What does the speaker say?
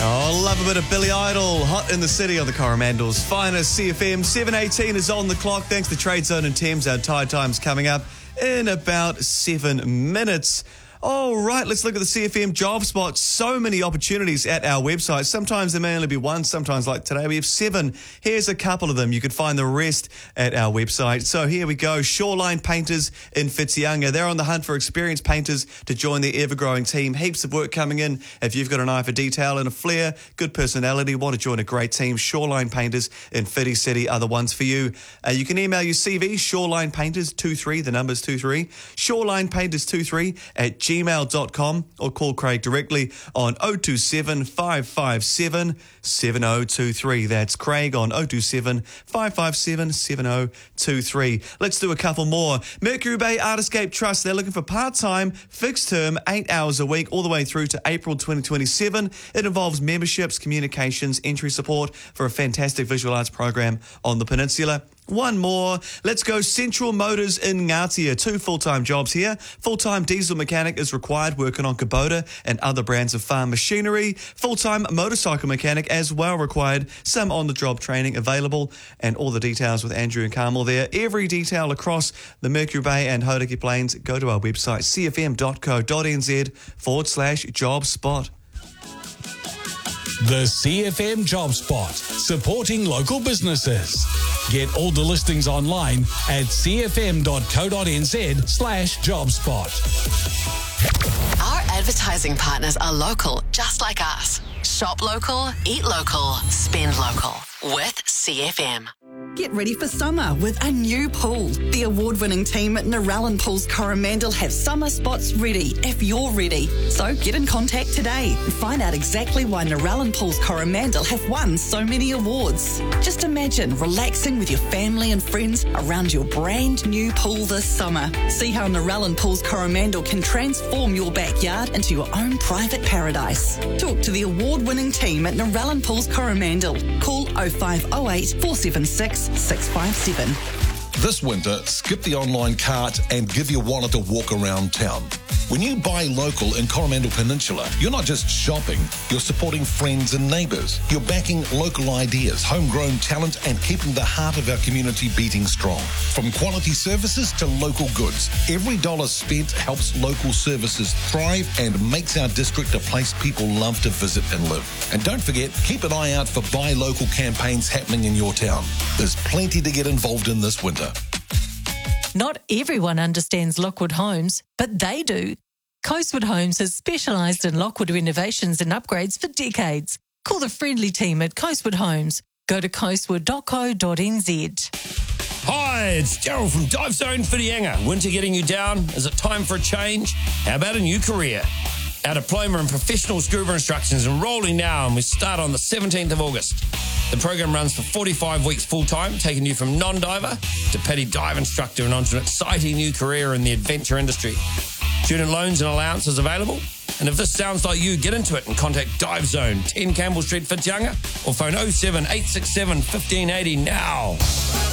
Oh, love a bit of Billy Idol. Hot in the city on the Coromandel's finest. CFM 7:18 is on the clock. Thanks to Trade Zone and Thames. Our tide time's coming up in about 7 minutes. All right, let's look at the CFM job spot. So many opportunities at our website. Sometimes there may only be one. Sometimes, like today, we have 7. Here's a couple of them. You could find the rest at our website. So here we go. Shoreline Painters in Whitianga. They're on the hunt for experienced painters to join their ever-growing team. Heaps of work coming in. If you've got an eye for detail and a flair, good personality, want to join a great team, Shoreline Painters in Whiti City are the ones for you. You can email your CV, shorelinepainters23, the number's 23, shorelinepainters23 at gmail.com, or call Craig directly on 027 557 7023. That's Craig on 027 557 7023. Let's do a couple more. Mercury Bay Artscape Trust, they're looking for part-time, fixed term, 8 hours a week, all the way through to April 2027. It involves memberships, communications, entry support for a fantastic visual arts program on the peninsula. One more. Let's go Central Motors in Ngatea. 2 full-time jobs here. Full-time diesel mechanic is required, working on Kubota and other brands of farm machinery. Full-time motorcycle mechanic as well required. Some on-the-job training available. And all the details with Andrew and Carmel there. Every detail across the Mercury Bay and Hauraki Plains. Go to our website, cfm.co.nz/job spot. The CFM Job Spot, supporting local businesses. Get all the listings online at cfm.co.nz/jobspot. Our advertising partners are local, just like us. Shop local, eat local, spend local with CFM. Get ready for summer with a new pool. The award-winning team at Narellan Pools Coromandel have summer spots ready if you're ready. So get in contact today and find out exactly why Narellan Pools Coromandel have won so many awards. Just imagine relaxing with your family and friends around your brand new pool this summer. See how Narellan Pools Coromandel can transform your backyard into your own private paradise. Talk to the award-winning team at Narellan Pools Coromandel. Call 0508 476 657. This winter, skip the online cart and give your wallet a walk around town. When you buy local in Coromandel Peninsula, you're not just shopping, you're supporting friends and neighbours. You're backing local ideas, homegrown talent, and keeping the heart of our community beating strong. From quality services to local goods, every dollar spent helps local services thrive and makes our district a place people love to visit and live. And don't forget, keep an eye out for buy local campaigns happening in your town. There's plenty to get involved in this winter. Not everyone understands Lockwood Homes, but they do. Coastwood Homes has specialised in Lockwood renovations and upgrades for decades. Call the friendly team at Coastwood Homes. Go to coastwood.co.nz. Hi, it's Gerald from Dive Zone Whitianga. Winter getting you down? Is it time for a change? How about a new career? Our diploma in professional scuba instruction is enrolling now, and we start on the 17th of August. The program runs for 45 weeks full-time, taking you from non-diver to petty dive instructor and onto an exciting new career in the adventure industry. Student loans and allowances available. And if this sounds like you, get into it and contact Dive Zone, 10 Campbell Street, Whitianga, or phone 07 867 1580 now.